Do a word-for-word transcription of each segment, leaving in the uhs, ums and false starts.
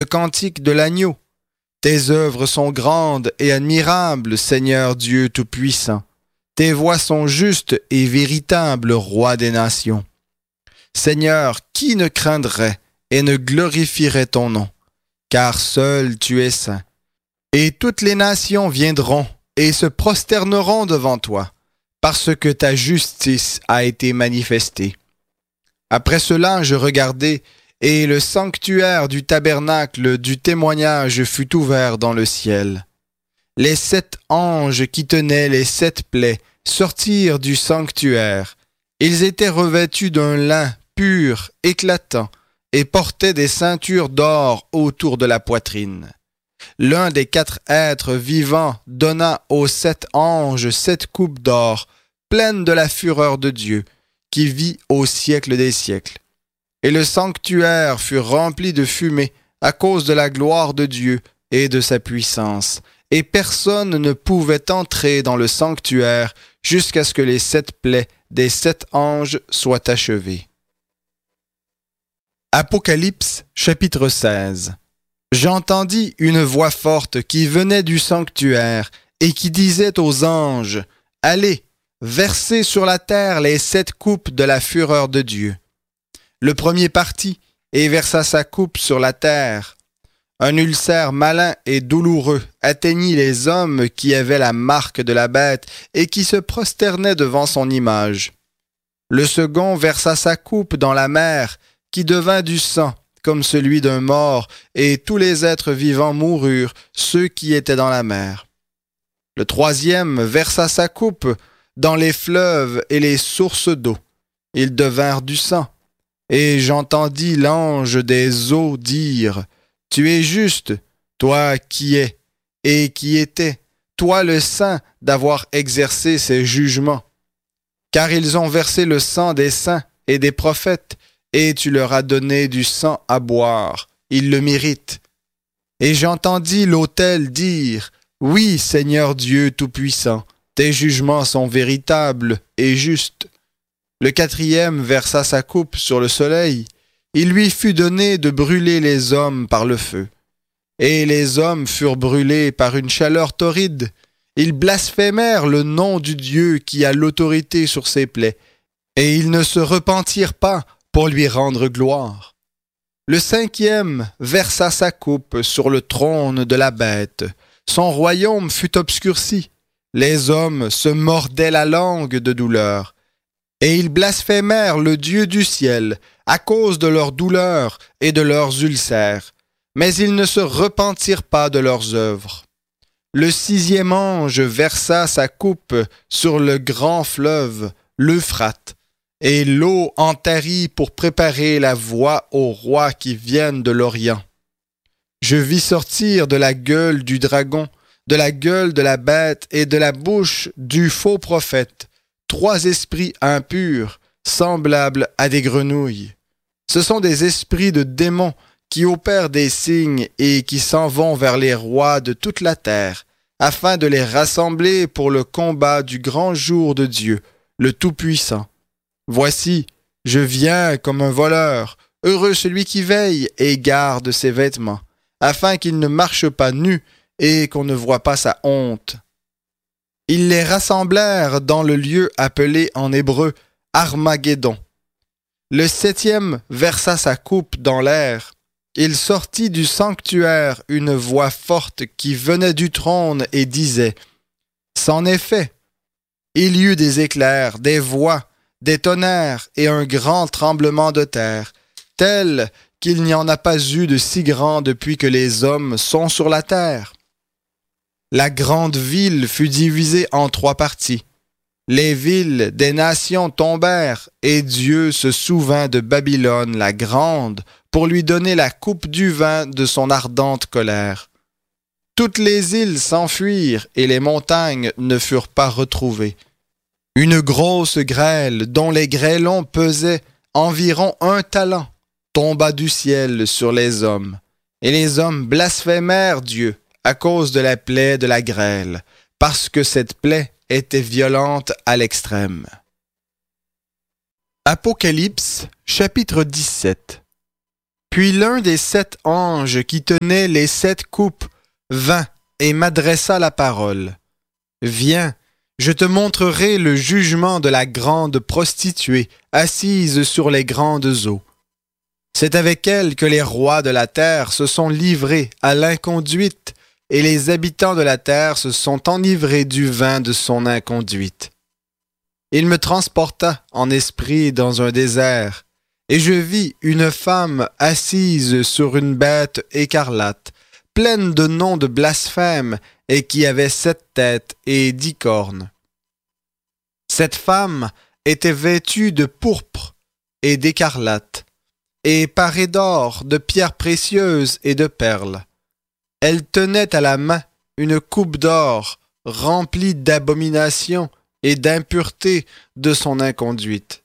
cantique de l'agneau. Tes œuvres sont grandes et admirables, Seigneur Dieu Tout-Puissant. Tes voies sont justes et véritables, Roi des nations. Seigneur, qui ne craindrait et ne glorifierait ton nom? Car seul tu es saint. Et toutes les nations viendront et se prosterneront devant toi, parce que ta justice a été manifestée. Après cela, je regardai, et le sanctuaire du tabernacle du témoignage fut ouvert dans le ciel. Les sept anges qui tenaient les sept plaies sortirent du sanctuaire. Ils étaient revêtus d'un lin pur, éclatant, et portaient des ceintures d'or autour de la poitrine. L'un des quatre êtres vivants donna aux sept anges sept coupes d'or, pleines de la fureur de Dieu, qui vit au siècle des siècles. Et le sanctuaire fut rempli de fumée à cause de la gloire de Dieu et de sa puissance, et personne ne pouvait entrer dans le sanctuaire jusqu'à ce que les sept plaies des sept anges soient achevées. Apocalypse, chapitre seize. J'entendis une voix forte qui venait du sanctuaire et qui disait aux anges, « Allez, versez sur la terre les sept coupes de la fureur de Dieu. » Le premier partit et versa sa coupe sur la terre. Un ulcère malin et douloureux atteignit les hommes qui avaient la marque de la bête et qui se prosternaient devant son image. Le second versa sa coupe dans la mer, qui devint du sang, comme celui d'un mort, et tous les êtres vivants moururent, ceux qui étaient dans la mer. Le troisième versa sa coupe dans les fleuves et les sources d'eau. Ils devinrent du sang. Et j'entendis l'ange des eaux dire, « Tu es juste, toi qui es et qui étais, toi le saint d'avoir exercé ces jugements. Car ils ont versé le sang des saints et des prophètes, et tu leur as donné du sang à boire, ils le méritent. » Et j'entendis l'autel dire, « Oui, Seigneur Dieu Tout-Puissant, tes jugements sont véritables et justes. » Le quatrième versa sa coupe sur le soleil. Il lui fut donné de brûler les hommes par le feu. Et les hommes furent brûlés par une chaleur torride. Ils blasphémèrent le nom du Dieu qui a l'autorité sur ses plaies, et ils ne se repentirent pas pour lui rendre gloire. Le cinquième versa sa coupe sur le trône de la bête. Son royaume fut obscurci. Les hommes se mordaient la langue de douleur. Et ils blasphémèrent le Dieu du ciel à cause de leurs douleurs et de leurs ulcères, mais ils ne se repentirent pas de leurs œuvres. Le sixième ange versa sa coupe sur le grand fleuve, l'Euphrate, et l'eau enterrit pour préparer la voie aux rois qui viennent de l'Orient. Je vis sortir de la gueule du dragon, de la gueule de la bête et de la bouche du faux prophète, trois esprits impurs, semblables à des grenouilles. Ce sont des esprits de démons qui opèrent des signes et qui s'en vont vers les rois de toute la terre, afin de les rassembler pour le combat du grand jour de Dieu, le Tout-Puissant. Voici, je viens comme un voleur, heureux celui qui veille et garde ses vêtements, afin qu'il ne marche pas nu et qu'on ne voie pas sa honte. Ils les rassemblèrent dans le lieu appelé en hébreu Armageddon. Le septième versa sa coupe dans l'air. Il sortit du sanctuaire une voix forte qui venait du trône et disait, « C'en est fait. » Il y eut des éclairs, des voix, des tonnerres et un grand tremblement de terre, tel qu'il n'y en a pas eu de si grand depuis que les hommes sont sur la terre. La grande ville fut divisée en trois parties. Les villes des nations tombèrent, et Dieu se souvint de Babylone la grande pour lui donner la coupe du vin de son ardente colère. Toutes les îles s'enfuirent, et les montagnes ne furent pas retrouvées. Une grosse grêle, dont les grêlons pesaient environ un talent, tomba du ciel sur les hommes, et les hommes blasphémèrent Dieu à cause de la plaie de la grêle, parce que cette plaie était violente à l'extrême. Apocalypse, chapitre dix-sept. Puis l'un des sept anges qui tenaient les sept coupes vint et m'adressa la parole. Viens, je te montrerai le jugement de la grande prostituée assise sur les grandes eaux. C'est avec elle que les rois de la terre se sont livrés à l'inconduite et les habitants de la terre se sont enivrés du vin de son inconduite. Il me transporta en esprit dans un désert, et je vis une femme assise sur une bête écarlate, pleine de noms de blasphème, et qui avait sept têtes et dix cornes. Cette femme était vêtue de pourpre et d'écarlate, et parée d'or, de pierres précieuses et de perles. Elle tenait à la main une coupe d'or remplie d'abominations et d'impureté de son inconduite.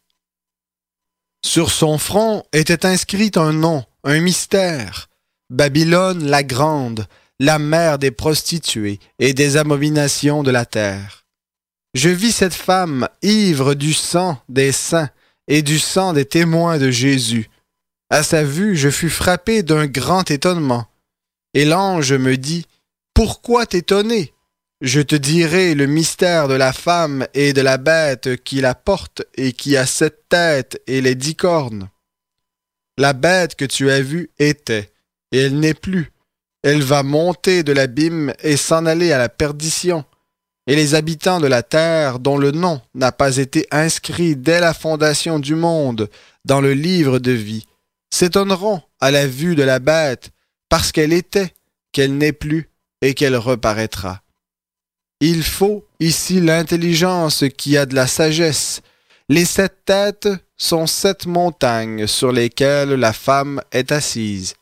Sur son front était inscrit un nom, un mystère, Babylone la grande, la mère des prostituées et des abominations de la terre. Je vis cette femme ivre du sang des saints et du sang des témoins de Jésus. À sa vue, je fus frappé d'un grand étonnement. Et l'ange me dit, « Pourquoi t'étonner? Je te dirai le mystère de la femme et de la bête qui la porte et qui a sept têtes et les dix cornes. La bête que tu as vue était, et elle n'est plus. Elle va monter de l'abîme et s'en aller à la perdition. Et les habitants de la terre, dont le nom n'a pas été inscrit dès la fondation du monde dans le livre de vie, s'étonneront à la vue de la bête, parce qu'elle était, qu'elle n'est plus et qu'elle reparaîtra. Il faut ici l'intelligence qui a de la sagesse. Les sept têtes sont sept montagnes sur lesquelles la femme est assise.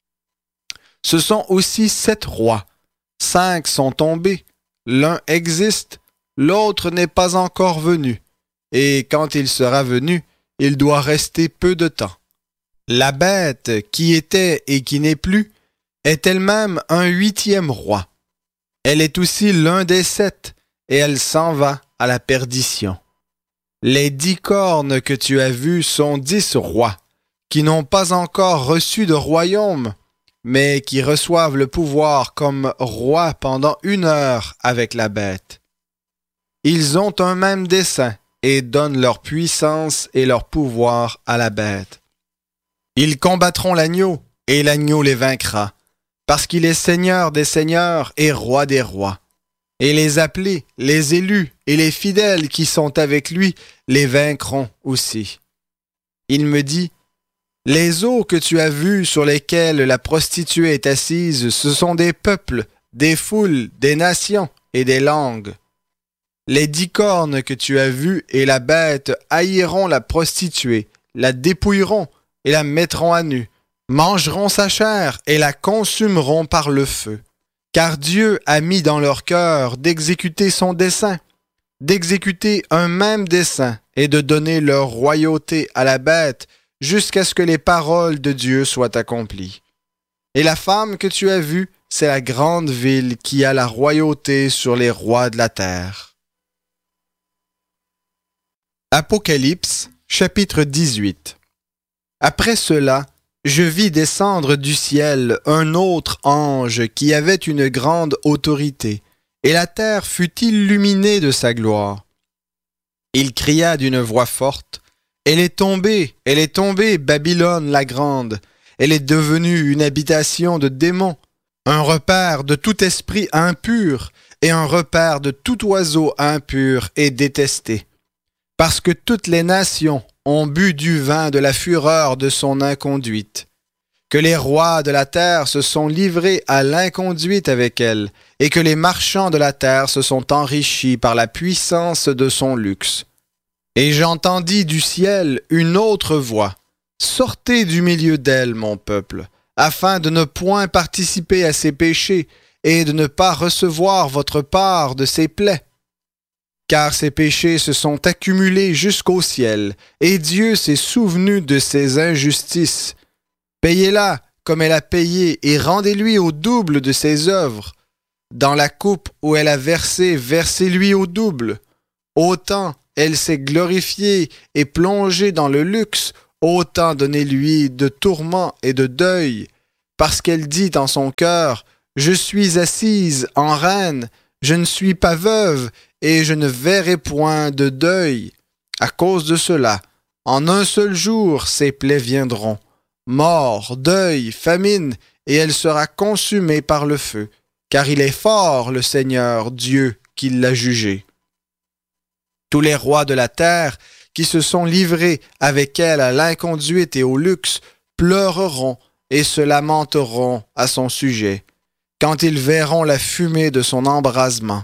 Ce sont aussi sept rois. Cinq sont tombés. L'un existe, l'autre n'est pas encore venu. Et quand il sera venu, il doit rester peu de temps. La bête qui était et qui n'est plus est elle-même un huitième roi. Elle est aussi l'un des sept, et elle s'en va à la perdition. Les dix cornes que tu as vues sont dix rois, qui n'ont pas encore reçu de royaume, mais qui reçoivent le pouvoir comme rois pendant une heure avec la bête. Ils ont un même dessein et donnent leur puissance et leur pouvoir à la bête. Ils combattront l'agneau, et l'agneau les vaincra, parce qu'il est Seigneur des seigneurs et Roi des rois. Et les appelés, les élus et les fidèles qui sont avec lui les vaincront aussi. Il me dit, « Les eaux que tu as vues sur lesquelles la prostituée est assise, ce sont des peuples, des foules, des nations et des langues. Les dix cornes que tu as vues et la bête haïront la prostituée, la dépouilleront et la mettront à nu, mangeront sa chair et la consumeront par le feu. Car Dieu a mis dans leur cœur d'exécuter son dessein, d'exécuter un même dessein et de donner leur royauté à la bête jusqu'à ce que les paroles de Dieu soient accomplies. Et la femme que tu as vue, c'est la grande ville qui a la royauté sur les rois de la terre. » Apocalypse, chapitre dix-huit. Après cela, je vis descendre du ciel un autre ange qui avait une grande autorité, et la terre fut illuminée de sa gloire. Il cria d'une voix forte, « Elle est tombée, elle est tombée, Babylone la grande, elle est devenue une habitation de démons, un repaire de tout esprit impur et un repaire de tout oiseau impur et détesté. Parce que toutes les nations ont bu du vin de la fureur de son inconduite, que les rois de la terre se sont livrés à l'inconduite avec elle, et que les marchands de la terre se sont enrichis par la puissance de son luxe. Et j'entendis du ciel une autre voix, « Sortez du milieu d'elle, mon peuple, afin de ne point participer à ses péchés et de ne pas recevoir votre part de ses plaies. Car ses péchés se sont accumulés jusqu'au ciel, et Dieu s'est souvenu de ses injustices. Payez-la comme elle a payé, et rendez-lui au double de ses œuvres. Dans la coupe où elle a versé, versez-lui au double. Autant elle s'est glorifiée et plongée dans le luxe, autant donnez-lui de tourments et de deuil, parce qu'elle dit en son cœur, « Je suis assise en reine, je ne suis pas veuve, et je ne verrai point de deuil. » À cause de cela, en un seul jour, ses plaies viendront. Mort, deuil, famine, et elle sera consumée par le feu, car il est fort le Seigneur Dieu qui l'a jugée. Tous les rois de la terre qui se sont livrés avec elle à l'inconduite et au luxe pleureront et se lamenteront à son sujet, quand ils verront la fumée de son embrasement.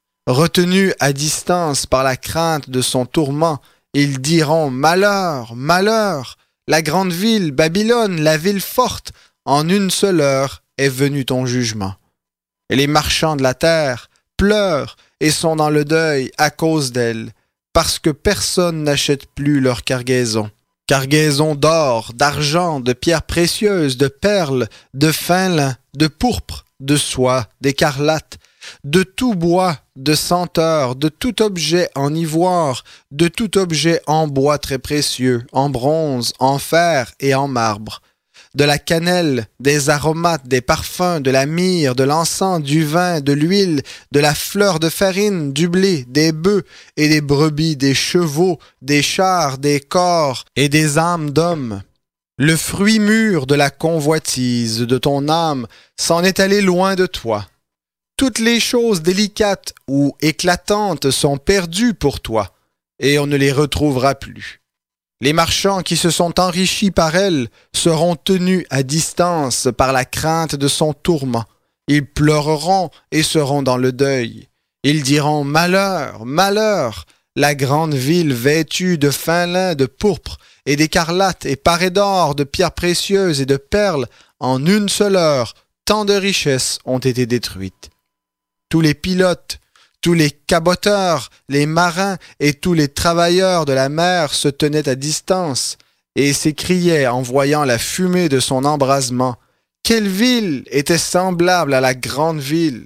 Retenus à distance par la crainte de son tourment, ils diront « Malheur, malheur ! La grande ville, Babylone, la ville forte, en une seule heure est venu ton jugement. » Et les marchands de la terre pleurent et sont dans le deuil à cause d'elle, parce que personne n'achète plus leur cargaison. Cargaison d'or, d'argent, de pierres précieuses, de perles, de fin lin, de pourpre, de soie, d'écarlate, de tout bois, de senteur, de tout objet en ivoire, de tout objet en bois très précieux, en bronze, en fer et en marbre, de la cannelle, des aromates, des parfums, de la myrrhe, de l'encens, du vin, de l'huile, de la fleur de farine, du blé, des bœufs et des brebis, des chevaux, des chars, des corps et des âmes d'hommes. Le fruit mûr de la convoitise de ton âme s'en est allé loin de toi. Toutes les choses délicates ou éclatantes sont perdues pour toi, et on ne les retrouvera plus. Les marchands qui se sont enrichis par elle seront tenus à distance par la crainte de son tourment. Ils pleureront et seront dans le deuil. Ils diront « Malheur, malheur ! La grande ville vêtue de fin lin, de pourpre et d'écarlate et parée d'or, de pierres précieuses et de perles, en une seule heure, tant de richesses ont été détruites. » Tous les pilotes, tous les caboteurs, les marins et tous les travailleurs de la mer se tenaient à distance et s'écriaient en voyant la fumée de son embrasement. Quelle ville était semblable à la grande ville!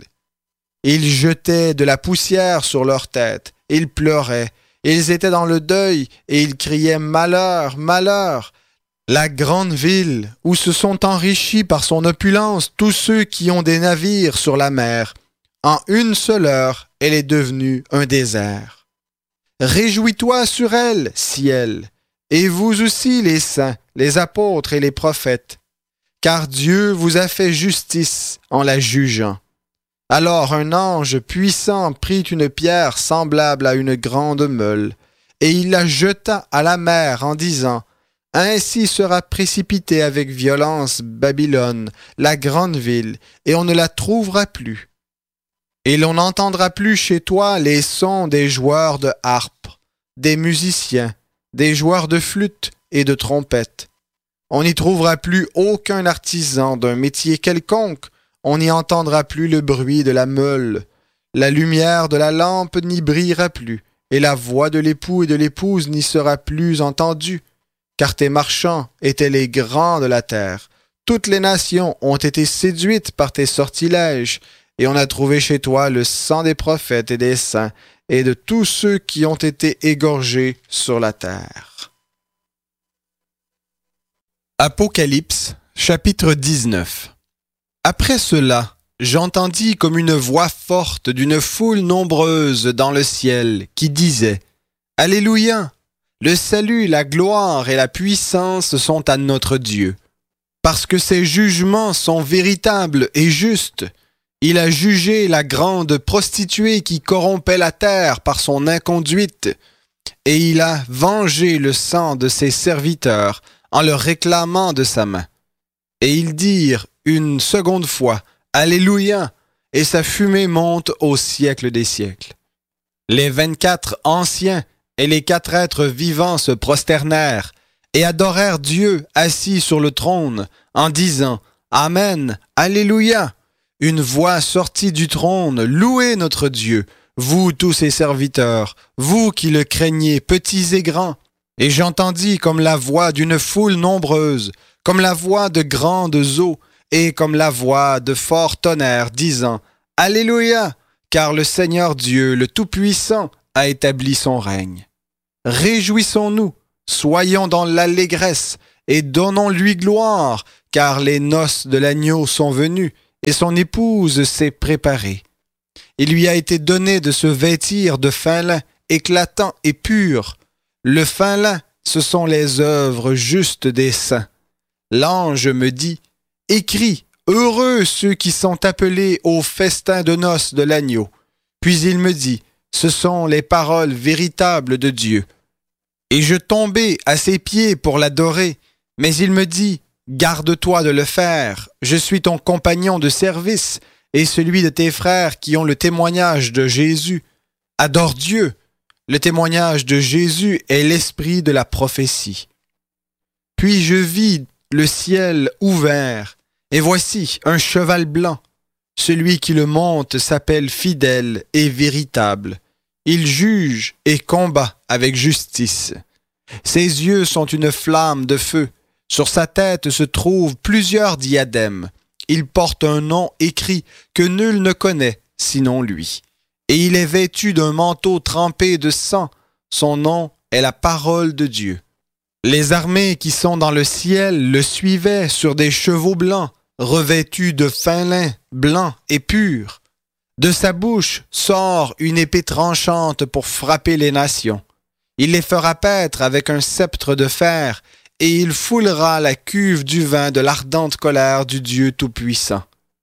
Ils jetaient de la poussière sur leurs têtes, ils pleuraient, ils étaient dans le deuil et ils criaient « Malheur, malheur !» La grande ville où se sont enrichis par son opulence tous ceux qui ont des navires sur la mer. En une seule heure, elle est devenue un désert. Réjouis-toi sur elle, ciel, et vous aussi les saints, les apôtres et les prophètes, car Dieu vous a fait justice en la jugeant. Alors un ange puissant prit une pierre semblable à une grande meule, et il la jeta à la mer en disant « Ainsi sera précipitée avec violence Babylone, la grande ville, et on ne la trouvera plus. » Et l'on n'entendra plus chez toi les sons des joueurs de harpe, des musiciens, des joueurs de flûte et de trompette. On n'y trouvera plus aucun artisan d'un métier quelconque, on n'y entendra plus le bruit de la meule. La lumière de la lampe n'y brillera plus, et la voix de l'époux et de l'épouse n'y sera plus entendue, car tes marchands étaient les grands de la terre. Toutes les nations ont été séduites par tes sortilèges, et on a trouvé chez toi le sang des prophètes et des saints, et de tous ceux qui ont été égorgés sur la terre. Apocalypse, chapitre dix-neuf. Après cela, j'entendis comme une voix forte d'une foule nombreuse dans le ciel qui disait « Alléluia! Le salut, la gloire et la puissance sont à notre Dieu, parce que ses jugements sont véritables et justes. Il a jugé la grande prostituée qui corrompait la terre par son inconduite, et il a vengé le sang de ses serviteurs en le réclamant de sa main. Et ils dirent une seconde fois « Alléluia !» et sa fumée monte au siècle des siècles. Les vingt-quatre anciens et les quatre êtres vivants se prosternèrent et adorèrent Dieu assis sur le trône en disant « Amen, Alléluia !» Une voix sortit du trône, « Louez notre Dieu, vous tous ses serviteurs, vous qui le craignez, petits et grands. » Et j'entendis comme la voix d'une foule nombreuse, comme la voix de grandes eaux, et comme la voix de forts tonnerres, disant « Alléluia, car le Seigneur Dieu, le Tout-Puissant, a établi son règne. Réjouissons-nous soyons dans l'allégresse et donnons-lui gloire, car les noces de l'agneau sont venues et son épouse s'est préparée. Il lui a été donné de se vêtir de fin lin, éclatant et pur. Le fin lin, ce sont les œuvres justes des saints. L'ange me dit, « Écris, heureux ceux qui sont appelés au festin de noces de l'agneau. » Puis il me dit, « Ce sont les paroles véritables de Dieu. » Et je tombai à ses pieds pour l'adorer, mais il me dit, « Garde-toi de le faire, je suis ton compagnon de service et celui de tes frères qui ont le témoignage de Jésus. Adore Dieu. Le témoignage de Jésus est l'esprit de la prophétie. » Puis je vis le ciel ouvert, et voici un cheval blanc. Celui qui le monte s'appelle fidèle et véritable. Il juge et combat avec justice. Ses yeux sont une flamme de feu. Sur sa tête se trouvent plusieurs diadèmes. Il porte un nom écrit que nul ne connaît sinon lui. Et il est vêtu d'un manteau trempé de sang. Son nom est la parole de Dieu. Les armées qui sont dans le ciel le suivaient sur des chevaux blancs, revêtus de fin lin, blanc et pur. De sa bouche sort une épée tranchante pour frapper les nations. Il les fera paître avec un sceptre de fer, et il foulera la cuve du vin de l'ardente colère du Dieu Tout-Puissant.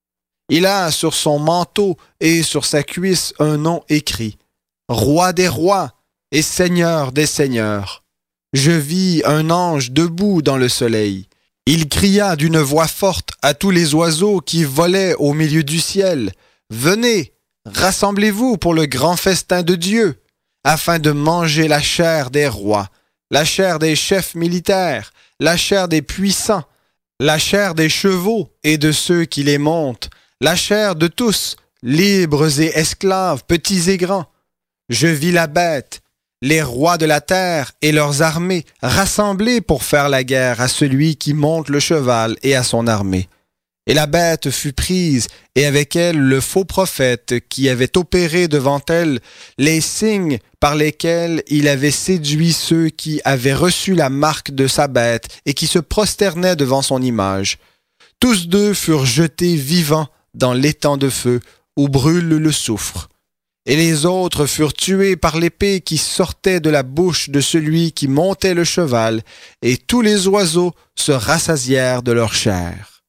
Il a sur son manteau et sur sa cuisse un nom écrit, « Roi des rois et Seigneur des seigneurs ». Je vis un ange debout dans le soleil. Il cria d'une voix forte à tous les oiseaux qui volaient au milieu du ciel, « Venez, rassemblez-vous pour le grand festin de Dieu, afin de manger la chair des rois, la chair des chefs militaires, la chair des puissants, la chair des chevaux et de ceux qui les montent, la chair de tous, libres et esclaves, petits et grands. Je vis la bête, les rois de la terre et leurs armées rassemblés pour faire la guerre à celui qui monte le cheval et à son armée. Et la bête fut prise, et avec elle le faux prophète qui avait opéré devant elle les signes par lesquels il avait séduit ceux qui avaient reçu la marque de sa bête et qui se prosternaient devant son image. Tous deux furent jetés vivants dans l'étang de feu où brûle le soufre. Et les autres furent tués par l'épée qui sortait de la bouche de celui qui montait le cheval, et tous les oiseaux se rassasièrent de leur chair.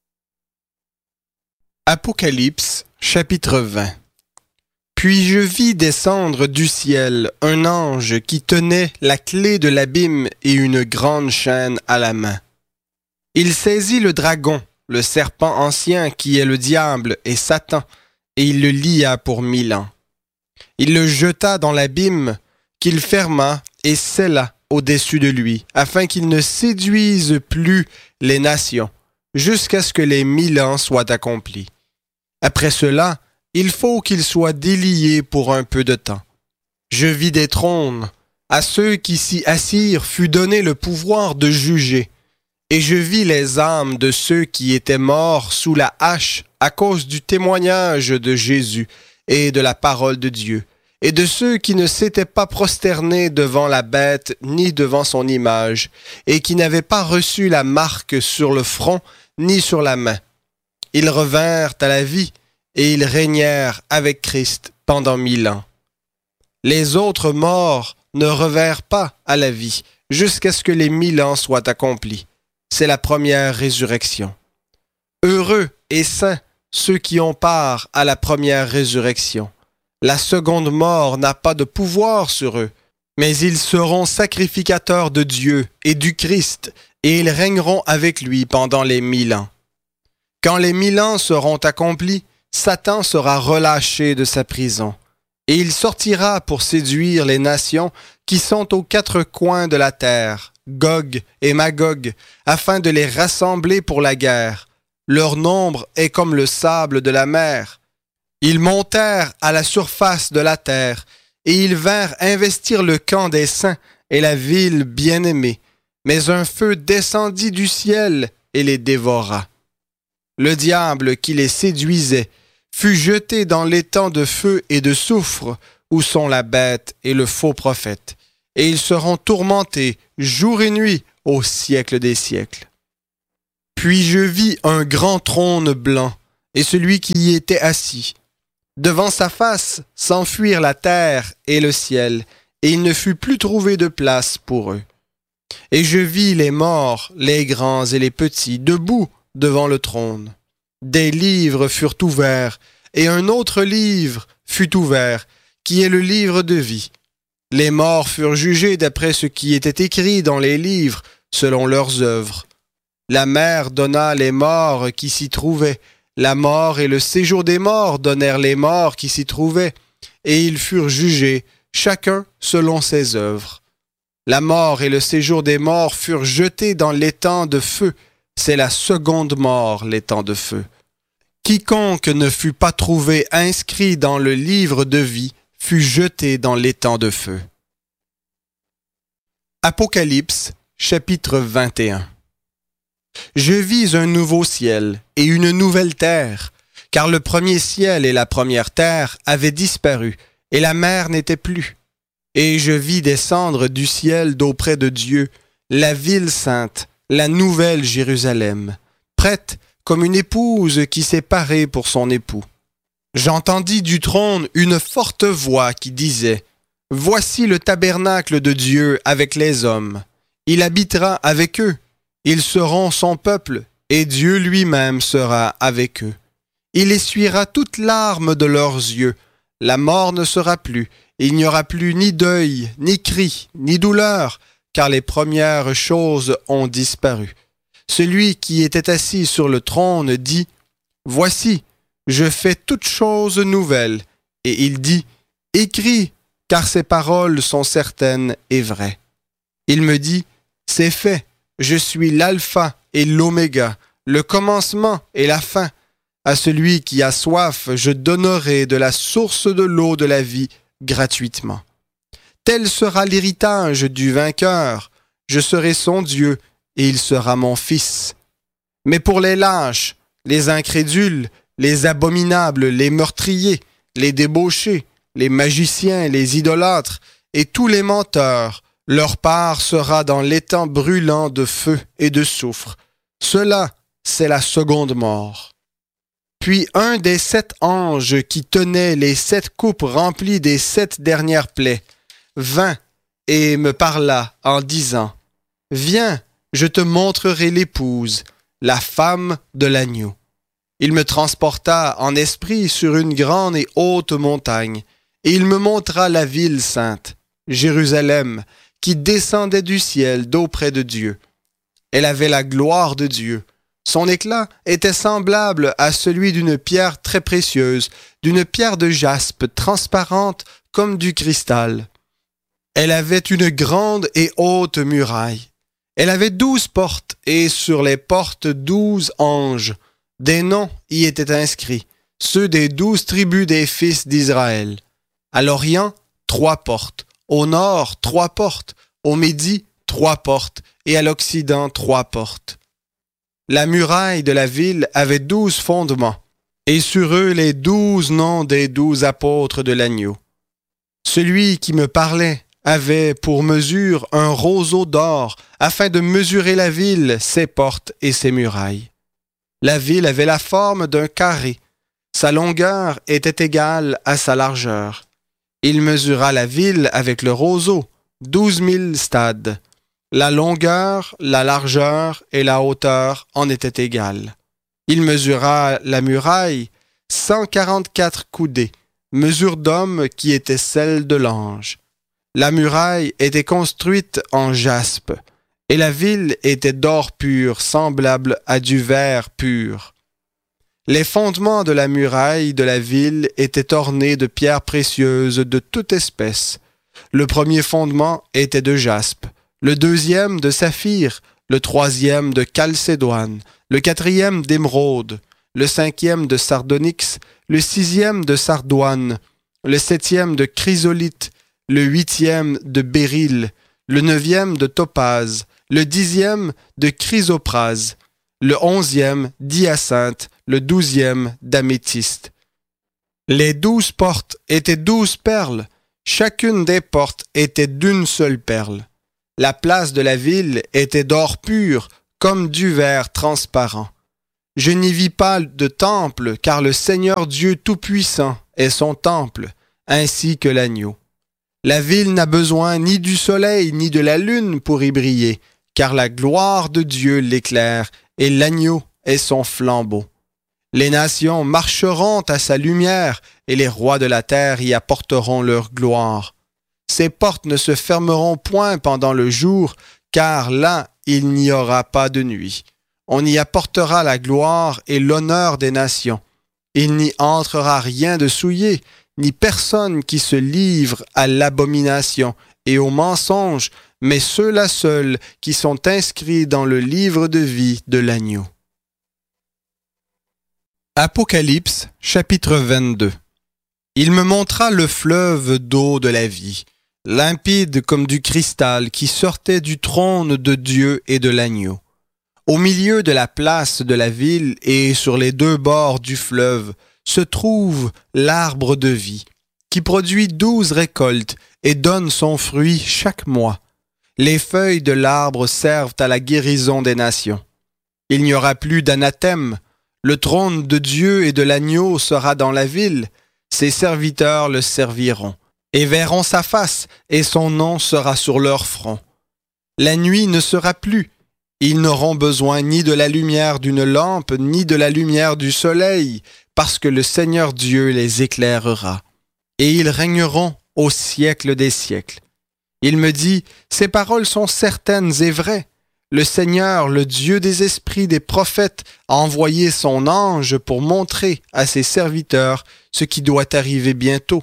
Apocalypse, chapitre vingt. Puis je vis descendre du ciel un ange qui tenait la clé de l'abîme et une grande chaîne à la main. Il saisit le dragon, le serpent ancien qui est le diable et Satan, et il le lia pour mille ans. Il le jeta dans l'abîme qu'il ferma et scella au-dessus de lui, afin qu'il ne séduise plus les nations, jusqu'à ce que les mille ans soient accomplis. Après cela, il faut qu'il soit délié pour un peu de temps. Je vis des trônes. À ceux qui s'y assirent fut donné le pouvoir de juger. Et je vis les âmes de ceux qui étaient morts sous la hache à cause du témoignage de Jésus et de la parole de Dieu, et de ceux qui ne s'étaient pas prosternés devant la bête ni devant son image, et qui n'avaient pas reçu la marque sur le front ni sur la main. Ils revinrent à la vie, et ils régnèrent avec Christ pendant mille ans. Les autres morts ne revinrent pas à la vie, jusqu'à ce que les mille ans soient accomplis. C'est la première résurrection. Heureux et saints ceux qui ont part à la première résurrection. La seconde mort n'a pas de pouvoir sur eux, mais ils seront sacrificateurs de Dieu et du Christ, et ils régneront avec lui pendant les mille ans. Quand les mille ans seront accomplis, Satan sera relâché de sa prison, et il sortira pour séduire les nations qui sont aux quatre coins de la terre, Gog et Magog, afin de les rassembler pour la guerre. Leur nombre est comme le sable de la mer. Ils montèrent à la surface de la terre, et ils vinrent investir le camp des saints et la ville bien-aimée. Mais un feu descendit du ciel et les dévora. Le diable qui les séduisait fut jeté dans l'étang de feu et de soufre, où sont la bête et le faux prophète. et ils seront tourmentés jour et nuit au siècle des siècles. Puis je vis un grand trône blanc, et celui qui y était assis. Devant sa face s'enfuirent la terre et le ciel, et il ne fut plus trouvé de place pour eux. Et je vis les morts, les grands et les petits, debout devant le trône. Des livres furent ouverts, et un autre livre fut ouvert, qui est le livre de vie. Les morts furent jugés d'après ce qui était écrit dans les livres, selon leurs œuvres. La mer donna les morts qui s'y trouvaient. La mort et le séjour des morts donnèrent les morts qui s'y trouvaient, et ils furent jugés, chacun selon ses œuvres. La mort et le séjour des morts furent jetés dans l'étang de feu. C'est la seconde mort, l'étang de feu. Quiconque ne fut pas trouvé inscrit dans le livre de vie fut jeté dans l'étang de feu. Apocalypse, chapitre vingt et un. Je vis un nouveau ciel et une nouvelle terre, car le premier ciel et la première terre avaient disparu, et la mer n'était plus. Et je vis descendre du ciel d'auprès de Dieu la ville sainte, la nouvelle Jérusalem, prête comme une épouse qui s'est parée pour son époux. J'entendis du trône une forte voix qui disait « Voici le tabernacle de Dieu avec les hommes. Il habitera avec eux. Ils seront son peuple, et Dieu lui-même sera avec eux. Il essuiera toute larme de leurs yeux. La mort ne sera plus. Il n'y aura plus ni deuil, ni cri, ni douleur, car les premières choses ont disparu. Celui qui était assis sur le trône dit « Voici, je fais toutes choses nouvelles. » Et il dit « Écris, car ces paroles sont certaines et vraies. » Il me dit « C'est fait. Je suis l'alpha et l'oméga, le commencement et la fin. À celui qui a soif, je donnerai de la source de l'eau de la vie gratuitement. Tel sera l'héritage du vainqueur. Je serai son Dieu et il sera mon fils. Mais pour les lâches, les incrédules, les abominables, les meurtriers, les débauchés, les magiciens, les idolâtres et tous les menteurs, leur part sera dans l'étang brûlant de feu et de soufre. Cela, c'est la seconde mort. Puis un des sept anges qui tenaient les sept coupes remplies des sept dernières plaies vint et me parla en disant « Viens, je te montrerai l'épouse, la femme de l'agneau. » Il me transporta en esprit sur une grande et haute montagne, et il me montra la ville sainte, Jérusalem, qui descendait du ciel d'auprès de Dieu. Elle avait la gloire de Dieu. Son éclat était semblable à celui d'une pierre très précieuse, d'une pierre de jaspe transparente comme du cristal. Elle avait une grande et haute muraille. Elle avait douze portes, et sur les portes douze anges. Des noms y étaient inscrits, ceux des douze tribus des fils d'Israël. À l'Orient, trois portes. Au nord, trois portes, au midi, trois portes, et à l'occident, trois portes. La muraille de la ville avait douze fondements, et sur eux les douze noms des douze apôtres de l'agneau. Celui qui me parlait avait pour mesure un roseau d'or, afin de mesurer la ville, ses portes et ses murailles. La ville avait la forme d'un carré. Sa longueur était égale à sa largeur. Il mesura la ville avec le roseau, douze mille stades. La longueur, la largeur et la hauteur en étaient égales. Il mesura la muraille, cent quarante-quatre coudées, mesure d'homme qui était celle de l'ange. La muraille était construite en jaspe, et la ville était d'or pur, semblable à du verre pur. Les fondements de la muraille de la ville étaient ornés de pierres précieuses de toute espèce. Le premier fondement était de jaspe, le deuxième de saphir, le troisième de chalcédoine, le quatrième d'émeraude, le cinquième de sardonyx, le sixième de sardoine, le septième de chrysolite, le huitième de béryl, le neuvième de topaze, le dixième de chrysoprase, le onzième d'hyacinthe, le douzième d'améthyste. Les douze portes étaient douze perles, Chacune des portes était d'une seule perle. La place de la ville était d'or pur, comme du verre transparent. Je n'y vis pas de temple, car le Seigneur Dieu Tout-Puissant est son temple, ainsi que l'agneau. La ville n'a besoin ni du soleil ni de la lune pour y briller, car la gloire de Dieu l'éclaire, et l'agneau est son flambeau. Les nations marcheront à sa lumière, et les rois de la terre y apporteront leur gloire. Ses portes ne se fermeront point pendant le jour, car là il n'y aura pas de nuit. On y apportera la gloire et l'honneur des nations. Il n'y entrera rien de souillé, ni personne qui se livre à l'abomination et au mensonge, mais ceux-là seuls qui sont inscrits dans le livre de vie de l'agneau. Apocalypse, chapitre vingt-deux. Il me montra le fleuve d'eau de la vie, limpide comme du cristal qui sortait du trône de Dieu et de l'agneau. Au milieu de la place de la ville et sur les deux bords du fleuve se trouve l'arbre de vie, qui produit douze récoltes et donne son fruit chaque mois. Les feuilles de l'arbre servent à la guérison des nations. Il n'y aura plus d'anathème. Le trône de Dieu et de l'agneau sera dans la ville. Ses serviteurs le serviront, et verront sa face, et son nom sera sur leur front. La nuit ne sera plus. Ils n'auront besoin ni de la lumière d'une lampe, ni de la lumière du soleil, parce que le Seigneur Dieu les éclairera. Et ils régneront au siècle des siècles. Il me dit, ces paroles sont certaines et vraies. Le Seigneur, le Dieu des esprits des prophètes, a envoyé son ange pour montrer à ses serviteurs ce qui doit arriver bientôt.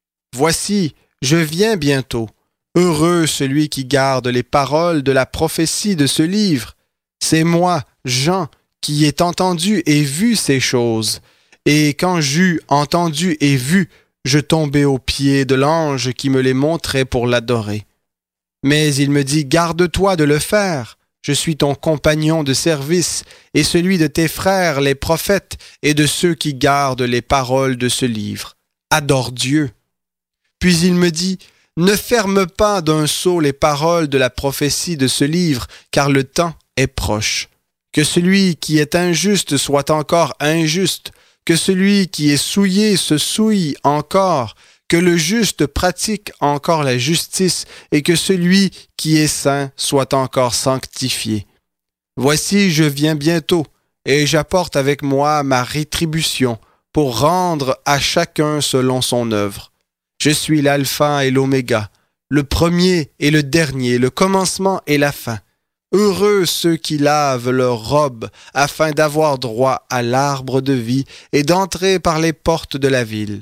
Voici, je viens bientôt. Heureux celui qui garde les paroles de la prophétie de ce livre. C'est moi, Jean, qui ai entendu et vu ces choses. Et quand j'eus entendu et vu, je tombai aux pieds de l'ange qui me les montrait pour l'adorer. Mais il me dit, garde-toi de le faire. Je suis ton compagnon de service et celui de tes frères les prophètes et de ceux qui gardent les paroles de ce livre. Adore Dieu. Puis il me dit, ne ferme pas d'un sceau les paroles de la prophétie de ce livre, car le temps est proche. Que celui qui est injuste soit encore injuste, que celui qui est souillé se souille encore, que le juste pratique encore la justice, et que celui qui est saint soit encore sanctifié. Voici, je viens bientôt, et j'apporte avec moi ma rétribution, pour rendre à chacun selon son œuvre. Je suis l'alpha et l'oméga, le premier et le dernier, le commencement et la fin. Heureux ceux qui lavent leurs robes, afin d'avoir droit à l'arbre de vie et d'entrer par les portes de la ville.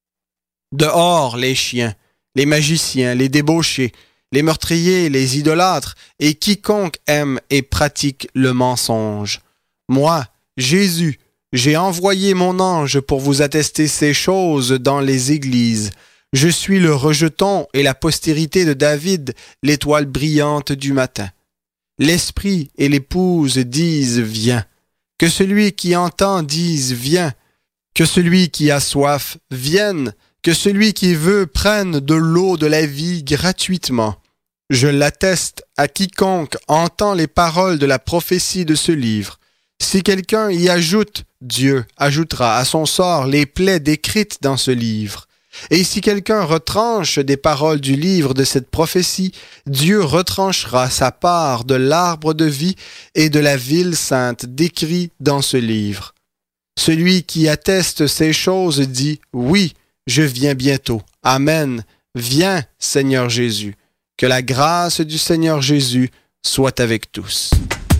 Dehors les chiens, les magiciens, les débauchés, les meurtriers, les idolâtres, et quiconque aime et pratique le mensonge. Moi, Jésus, j'ai envoyé mon ange pour vous attester ces choses dans les églises. Je suis le rejeton et la postérité de David, l'étoile brillante du matin. L'esprit et l'épouse disent « Viens ». Que celui qui entend dise « Viens ». Que celui qui a soif vienne. Que celui qui veut prenne de l'eau de la vie gratuitement. Je l'atteste à quiconque entend les paroles de la prophétie de ce livre. Si quelqu'un y ajoute, Dieu ajoutera à son sort les plaies décrites dans ce livre. Et si quelqu'un retranche des paroles du livre de cette prophétie, Dieu retranchera sa part de l'arbre de vie et de la ville sainte décrit dans ce livre. Celui qui atteste ces choses dit « Oui, je viens bientôt. Amen. Viens, Seigneur Jésus. » Que la grâce du Seigneur Jésus soit avec tous.